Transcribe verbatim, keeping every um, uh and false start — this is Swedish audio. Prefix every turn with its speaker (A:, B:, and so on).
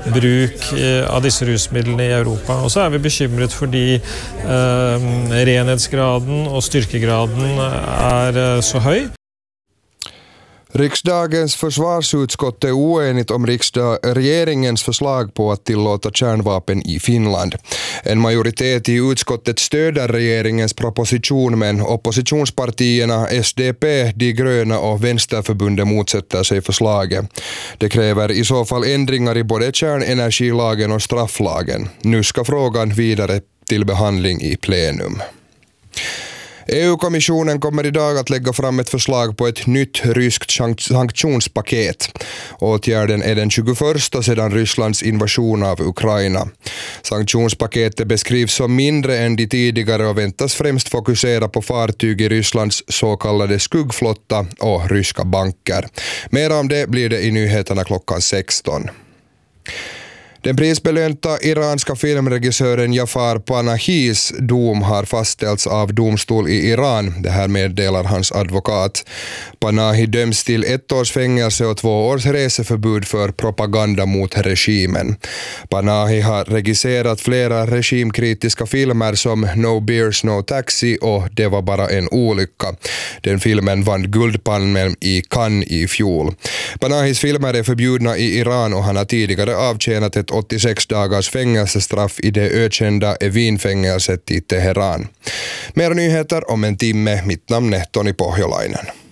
A: bruk av disse rusmidlene i Europa. Og så er vi bekymret fordi eh, renhetsgraden og styrkegraden er så høy.
B: Riksdagens försvarsutskott är oenigt om riksdag, regeringens förslag på att tillåta kärnvapen i Finland. En majoritet i utskottet stöder regeringens proposition, men oppositionspartierna S D P, De gröna och Vänsterförbundet motsätter sig förslaget. Det kräver i så fall ändringar i både kärnenergilagen och strafflagen. Nu ska frågan vidare till behandling i plenum. E U-kommissionen kommer idag att lägga fram ett förslag på ett nytt ryskt sanktionspaket. Åtgärden är den tjugoförsta sedan Rysslands invasion av Ukraina. Sanktionspaketet beskrivs som mindre än de tidigare och väntas främst fokusera på fartyg i Rysslands så kallade skuggflotta och ryska banker. Mer om det blir det i nyheterna klockan sexton. Den prisbelönta iranska filmregissören Jafar Panahis dom har fastställts av domstol i Iran. Det här meddelar hans advokat. Panahi döms till ett års fängelse och två års reseförbud för propaganda mot regimen. Panahi har regisserat flera regimkritiska filmer som No Beers, No Taxi och Det var bara en olycka. Den filmen vann Guldpalmen i Cannes i fjol. Panahis filmer är förbjudna i Iran och han har tidigare avtjänat ett åttiosex dagars fängelsestraff i det ökända Evin-fängelset i Teheran. Mer nyheter om en timme. Mitt namn är Toni Pohjolainen.